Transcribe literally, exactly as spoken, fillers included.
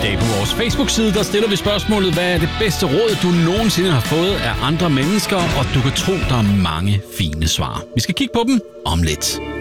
dag på vores Facebook-side, der stiller vi spørgsmålet, hvad er det bedste råd, du nogensinde har fået af andre mennesker, og du kan tro, der er mange fine svar. Vi skal kigge på dem om lidt.